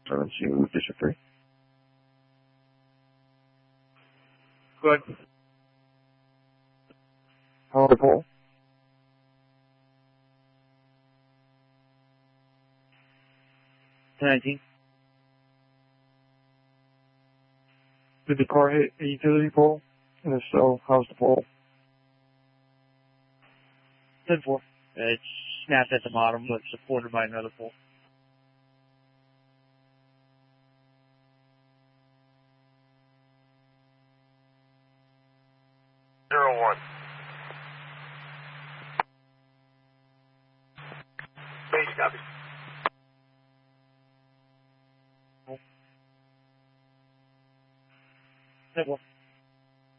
7-2, District 3. Good. Hold the pole. $10.19. Did the car hit a utility pole? And if so, how's the pole? 10-4. It snapped at the bottom, but supported by another pole. Zero 1. Base copy. Network.